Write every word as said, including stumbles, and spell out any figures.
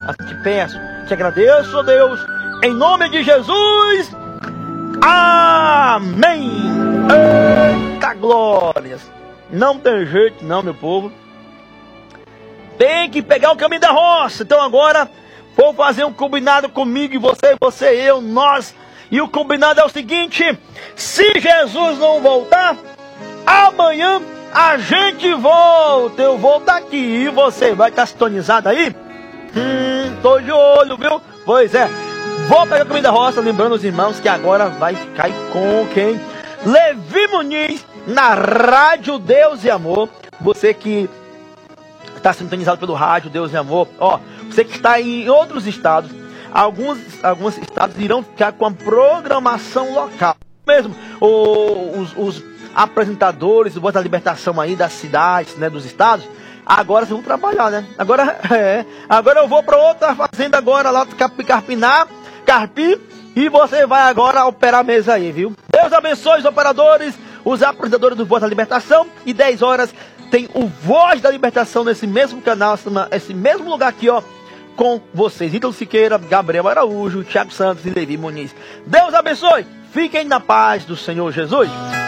te peço, te agradeço, ó Deus, em nome de Jesus. Amém. Eita glórias. Não tem jeito não, meu povo. Tem que pegar o caminho da roça. Então agora vou fazer um combinado comigo e você, você, eu, nós. E o combinado é o seguinte: se Jesus não voltar, amanhã a gente volta. Eu vou estar aqui e você vai estar sintonizado aí? Hum, tô de olho, viu? Pois é. Vou pegar o caminho da roça, lembrando os irmãos que agora vai ficar com quem? Levi Muniz, na Rádio Deus e Amor. Você que está sintonizado pelo Rádio Deus e Amor, ó, você que está em outros estados, alguns, alguns estados irão ficar com a programação local. Mesmo os, os apresentadores do Voz da Libertação aí das cidades, né, dos estados, agora vocês vão trabalhar, né? Agora, é, agora eu vou para outra fazenda agora, lá do Carpinar, Carpi, e você vai agora operar a mesa aí, viu? Deus abençoe os operadores, os apresentadores do Voz da Libertação, e dez horas tem o Voz da Libertação nesse mesmo canal, esse mesmo lugar aqui, ó, com vocês. Ítalo Siqueira, Gabriel Araújo, Thiago Santos e Levi Muniz. Deus abençoe, fiquem na paz do Senhor Jesus.